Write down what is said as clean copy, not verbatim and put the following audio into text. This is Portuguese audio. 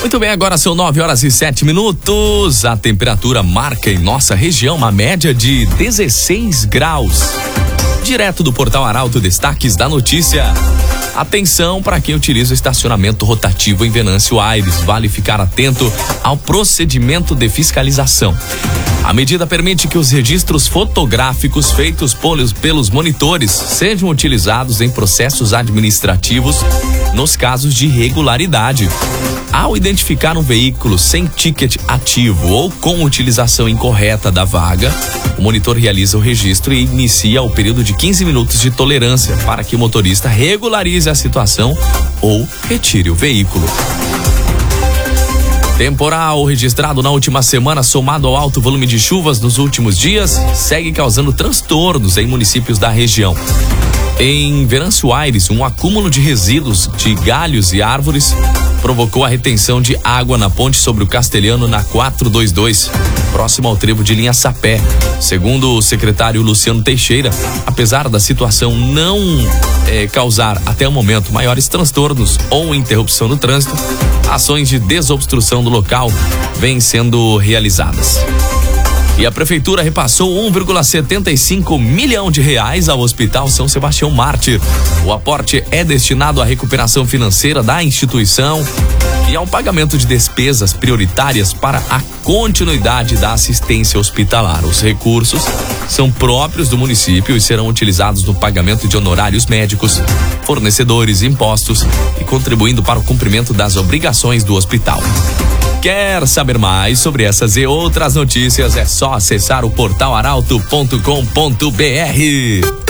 Muito bem, agora são 9h07. A temperatura marca em nossa região uma média de 16 graus. Direto do Portal Arauto, destaques da notícia. Atenção para quem utiliza o estacionamento rotativo em Venâncio Aires. Vale ficar atento ao procedimento de fiscalização. A medida permite que os registros fotográficos feitos pelos monitores sejam utilizados em processos administrativos nos casos de irregularidade. Ao identificar um veículo sem ticket ativo ou com utilização incorreta da vaga, o monitor realiza o registro e inicia o período de 15 minutos de tolerância para que o motorista regularize a situação ou retire o veículo. Temporal registrado na última semana, somado ao alto volume de chuvas nos últimos dias, segue causando transtornos em municípios da região. Em Venâncio Aires, um acúmulo de resíduos de galhos e árvores provocou a retenção de água na ponte sobre o Castelhano na 422, próximo ao trevo de linha Sapé. Segundo o secretário Luciano Teixeira, apesar da situação não causar até o momento maiores transtornos ou interrupção no trânsito, ações de desobstrução do local vêm sendo realizadas. E a prefeitura repassou 1,75 milhão de reais ao Hospital São Sebastião Mártir. O aporte é destinado à recuperação financeira da instituição e ao pagamento de despesas prioritárias para a continuidade da assistência hospitalar. Os recursos são próprios do município e serão utilizados no pagamento de honorários médicos, fornecedores, impostos e contribuindo para o cumprimento das obrigações do hospital. Quer saber mais sobre essas e outras notícias? É só acessar o portal arauto.com.br.